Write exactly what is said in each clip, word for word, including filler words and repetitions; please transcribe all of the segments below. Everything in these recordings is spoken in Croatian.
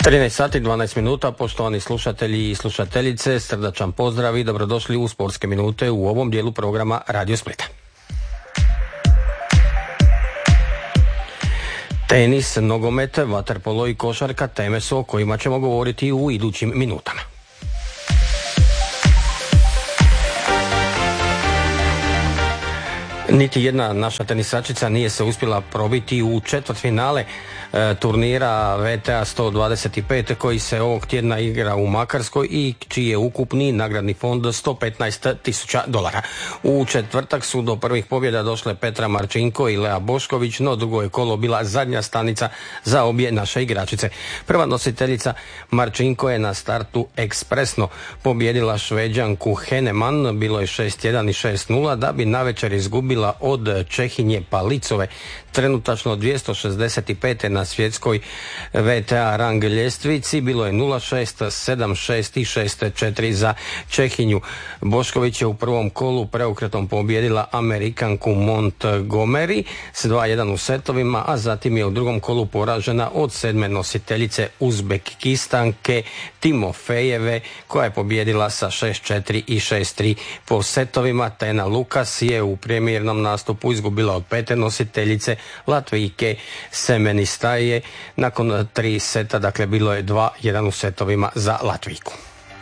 trinaest sati dvanaest minuta, poštovani slušatelji i slušateljice, srdačan pozdrav i dobrodošli u Sportske minute u ovom dijelu programa Radio Splita. Tenis, nogomet, vaterpolo i košarka teme su o kojima ćemo govoriti u idućim minutama. Niti jedna naša tenisačica nije se uspjela probiti u četvrtfinale e, turnira V T A sto dvadeset pet koji se ovog tjedna igra u Makarskoj i čiji je ukupni nagradni fond sto petnaest tisuća dolara. U četvrtak su do prvih pobjeda došle Petra Marčinko i Lea Bošković, no drugo je kolo bila zadnja stanica za obje naše igračice. Prva nositeljica Marčinko je na startu ekspresno pobjedila Šveđanku Heneman, bilo je šest jedan i šest nula, da bi navečer izgubila od Čehinje Palicove, trenutačno dvjesto šezdeset pet na svjetskoj V T A rang ljestvici. Bilo je nula šest, sedam šest i šest četiri za Čehinju. Bošković je u prvom kolu preokretom pobijedila Amerikanku Montgomery s dva jedan u setovima, a zatim je u drugom kolu poražena od sedme nositeljice Uzbekistanke Timofejeve, koja je pobijedila sa šest četiri i šest tri po setovima. Tena Lukas je u premijernom nastupu izgubila od pete nositeljice Latvijke Semenistaje nakon tri seta, dakle bilo je dva jedan u setovima za Latvijku.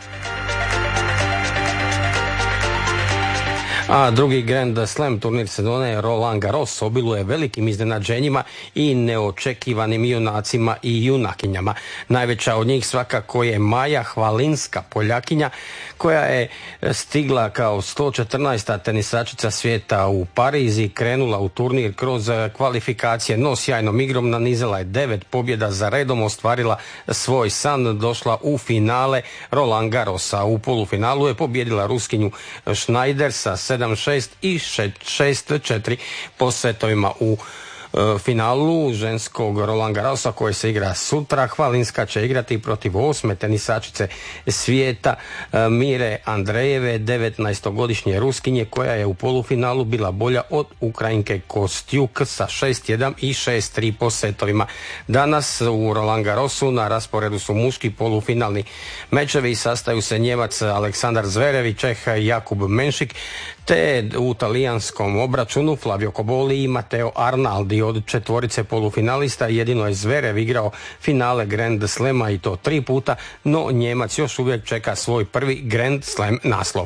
A drugi Grand Slam turnir sezone Roland Garros obiluje velikim iznenađenjima i neočekivanim junacima i junakinjama. Najveća od njih svakako je Maja Hvalinska, Poljakinja, koja je stigla kao sto četrnaesta tenisačica svijeta u Pariz i krenula u turnir kroz kvalifikacije, no sjajnom igrom nanizala je devet pobjeda za redom, ostvarila svoj san, došla u finale Roland Garrosa. U polufinalu je pobjedila Ruskinju Schneider sa sedam šest i šest četiri po setovima. U finalu ženskog Roland Garrosa koji se igra sutra, Hvalinska će igrati protiv osme tenisačice svijeta Mire Andrejeve, devetnaestogodišnje Ruskinje, koja je u polufinalu bila bolja od Ukrajinke Kostjuk sa šest jedan i šest tri po setovima. Danas u Roland Garrosu na rasporedu su muški polufinalni mečevi, sastaju se Njemac Aleksandar Zverev i Čeh Jakub Menšik, te u talijanskom obračunu Flavio Koboli i Matteo Arnaldi. Od četvorice polufinalista jedino je Zverev igrao finale Grand Slema i to tri puta, no Njemac još uvijek čeka svoj prvi Grand Slam naslov.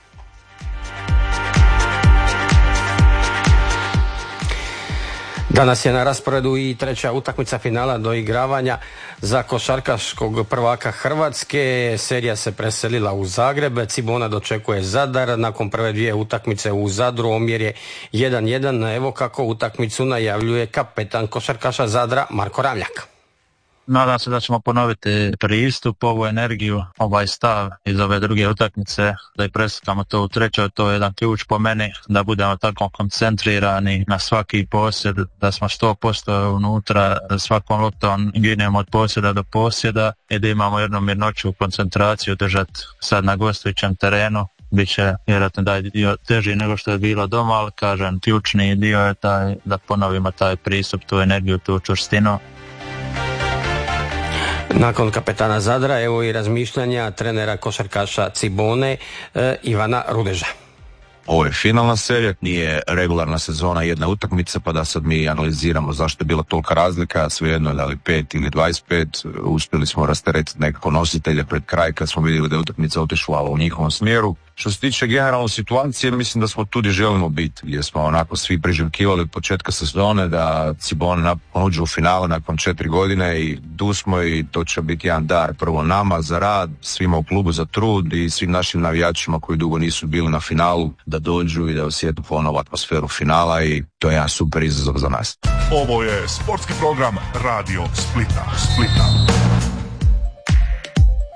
Danas je na rasporedu i treća utakmica finala doigravanja za košarkaškog prvaka Hrvatske. Serija se preselila u Zagreb, Cibona dočekuje Zadar. Nakon prve dvije utakmice u Zadru omjer je jedan jedan. Evo kako utakmicu najavljuje kapetan košarkaša Zadra Marko Ramljak. Nadam se da ćemo ponoviti pristup, ovu energiju, ovaj stav iz ove druge utakmice, da i preslikamo to u trećoj. To je jedan ključ po meni, da budemo tako koncentrirani na svaki posjed, da smo sto posto unutra, da svakom loptom ginemo od posjeda do posjeda i da imamo jednu mirnoću, koncentraciju držati sad na gostujućem terenu. Biće vjerojatno da je dio teži nego što je bilo doma, ali kažem, ključni dio je taj da ponovimo taj pristup, tu energiju, tu čvrstinu. Nakon kapetana Zadra, evo i razmišljanja trenera košarkaša Cibone eh, Ivana Rudeža. Ovo je finalna serija, nije regularna sezona, jedna utakmica, pa da sad mi analiziramo zašto je bila tolika razlika, svejedno da li pet ili dvadeset pet, uspjeli smo rasteretiti nekako nositelje pred kraj kad smo vidjeli da je utakmica otišla u njihovom smjeru. Što se tiče generalno situacije, mislim da smo tu gdje želimo biti, gdje smo onako svi priželjkivali od početka sezone da Cibona uđe u finale nakon četiri godine i tu smo i to će biti jedan dar prvo nama za rad, svima u klubu za trud i svim našim navijačima koji dugo nisu bili na finalu da dođu i da osjete ponovo atmosferu finala i to je jedan super izazov za nas. Ovo je sportski program Radio Splita. Splita.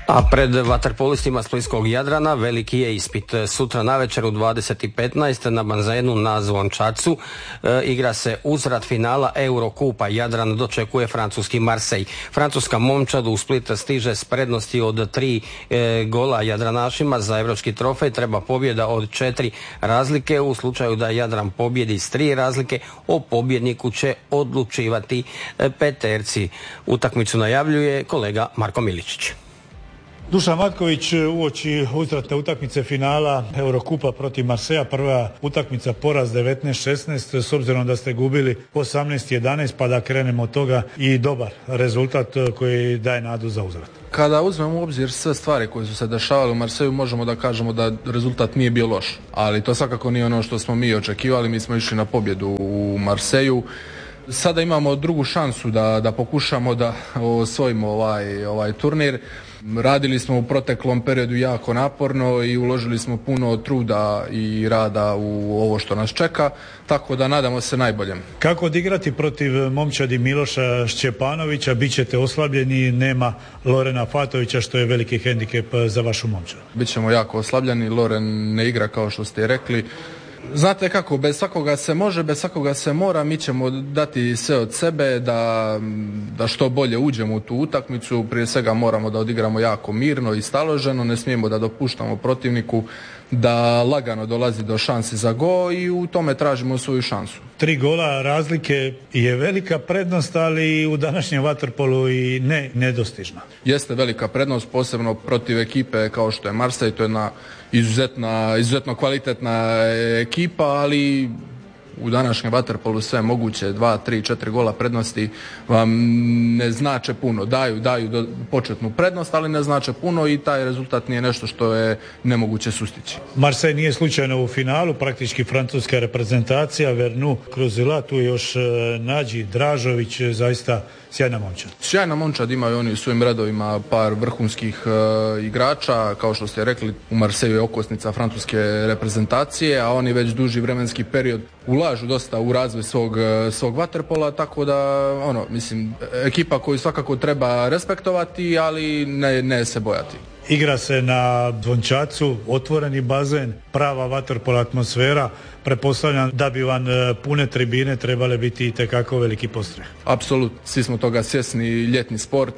A pred vaterpolistima splitskog Jadrana veliki je ispit. Sutra navečer u dvadeset i petnaest na bazenu na Zvončacu e, igra se uzvrat finala Eurokupa. Jadran dočekuje francuski Marsej. Francuska momčad u Split stiže s prednosti od tri e, gola Jadranašima. Za evropski trofej treba pobjeda od četiri razlike. U slučaju da Jadran pobjedi s tri razlike, o pobjedniku će odlučivati e, peterci. Utakmicu najavljuje kolega Marko Miličić. Dušan Matković, uoči uzvratne utakmice finala Eurokupa protiv Marseja, prva utakmica poraz devetnaest šesnaest, s obzirom da ste gubili osamnaest jedanaest, pa da krenemo od toga, i dobar rezultat koji daje nadu za uzvrat. Kada uzmemo u obzir sve stvari koje su se dešavale u Marseju, možemo da kažemo da rezultat nije bio loš, ali to svakako nije ono što smo mi očekivali. Mi smo išli na pobjedu u Marseju. Sada imamo drugu šansu da, da pokušamo da osvojimo ovaj, ovaj turnir. Radili smo u proteklom periodu jako naporno i uložili smo puno truda i rada u ovo što nas čeka, tako da nadamo se najboljem. Kako odigrati protiv momčadi Miloša Šćepanovića? Bićete oslabljeni, nema Lorena Fatovića, što je veliki hendikep za vašu momčadu. Bićemo jako oslabljeni, Loren ne igra kao što ste rekli. Znate kako, bez svakoga se može, bez svakoga se mora. Mi ćemo dati sve od sebe da, da što bolje uđemo u tu utakmicu. Prije svega moramo da odigramo jako mirno i staloženo, ne smijemo da dopuštamo protivniku da lagano dolazi do šansi za go i u tome tražimo svoju šansu. Tri gola razlike je velika prednost, ali u današnjem vaterpolu i ne nedostižna. Jeste velika prednost, posebno protiv ekipe kao što je Marsej. To je jedna izuzetna, izuzetno kvalitetna ekipa, ali u današnjem vaterpolu sve moguće, dva, tri, četiri gola prednosti vam ne znače puno. Daju, daju do, početnu prednost, ali ne znače puno i taj rezultat nije nešto što je nemoguće sustići. Marsej nije slučajno u finalu, praktički francuska reprezentacija, Vernu, Kruzila, tu još Nađi, Dražović, zaista sjajna momčad. Sjajna momčad, imaju oni u svojim redovima par vrhunskih e, igrača, kao što ste rekli, u Marseju je okosnica francuske reprezentacije, a oni već duži vremenski period ulažu dosta u razvoj svog, svog vaterpola, tako da, ono, mislim, ekipa koju svakako treba respektovati, ali ne, ne se bojati. Igra se na Zvončacu, otvoreni bazen, prava vaterpola atmosfera. Pretpostavljam da bi vam pune tribine trebale biti itekako veliki podstreh. Apsolutno, svi smo toga svjesni, ljetni sport,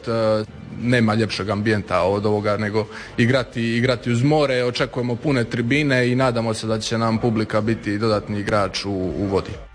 nema ljepšeg ambijenta od ovoga nego igrati, igrati uz more. Očekujemo pune tribine i nadamo se da će nam publika biti dodatni igrač u, u vodi.